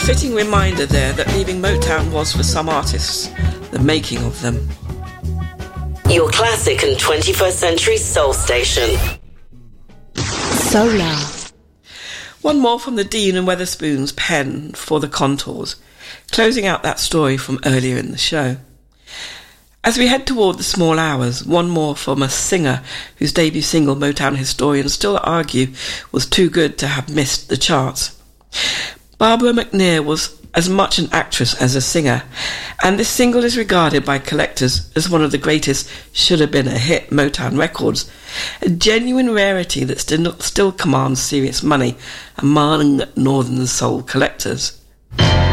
fitting reminder there that leaving Motown was for some artists the making of them. Your classic and 21st century soul station. Solar. One more from the Dean and Weatherspoon's pen for The Contours, closing out that story from earlier in the show. As we head toward the small hours, one more from a singer whose debut single Motown historians still argue was too good to have missed the charts. Barbara McNair was as much an actress as a singer, and this single is regarded by collectors as one of the greatest should-have-been-a-hit Motown records, a genuine rarity that still commands serious money among Northern soul collectors.